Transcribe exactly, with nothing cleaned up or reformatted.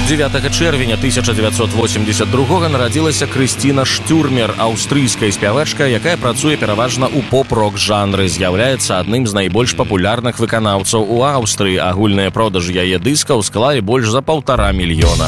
дзевятага чэрвеня тысяча дзевяцьсот восемьдесят другога нарадзілася Крысціна Штюрмер, аўстрыйская спявачка, якая працуе пераважна ў поп-рок жанры, з'яўляецца адным з найбольш папулярных выканаўцаў у Аўстрыі. Агульныя продажы яе дыскаў склалі больш за паўтара мільёна.